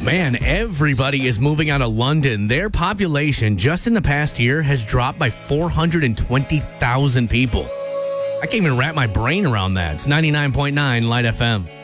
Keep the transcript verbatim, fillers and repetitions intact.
man, everybody is moving out of London. Their population just in the past year has dropped by four hundred twenty thousand people. I can't even wrap my brain around that. It's ninety-nine point nine Light F M.